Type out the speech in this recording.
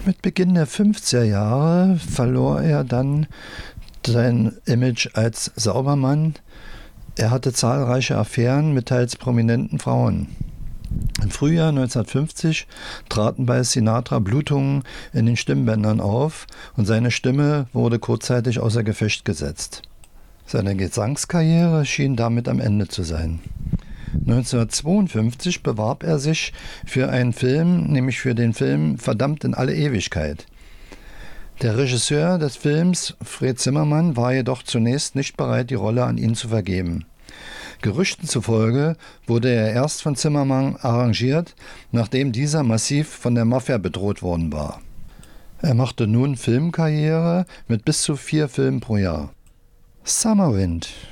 Mit Beginn der 50er Jahre verlor er dann sein Image als Saubermann. Er hatte zahlreiche Affären mit teils prominenten Frauen. Im Frühjahr 1950 traten bei Sinatra Blutungen in den Stimmbändern auf und seine Stimme wurde kurzzeitig außer Gefecht gesetzt. Seine Gesangskarriere schien damit am Ende zu sein. 1952 bewarb er sich für einen Film, nämlich für den Film Verdammt in alle Ewigkeit. Der Regisseur des Films, Fred Zimmermann, war jedoch zunächst nicht bereit, die Rolle an ihn zu vergeben. Gerüchten zufolge wurde er erst von Zimmermann arrangiert, nachdem dieser massiv von der Mafia bedroht worden war. Er machte nun Filmkarriere mit bis zu 4 Filmen pro Jahr. Summer Wind